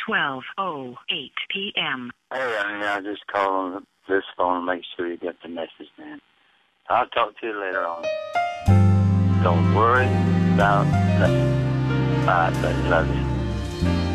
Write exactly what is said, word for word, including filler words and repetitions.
twelve oh eight p.m. Hey, I mean, I just called on this phone to make sure you get the message, man. I'll talk to you later on. Don't worry about nothing. All right, buddy. Love you.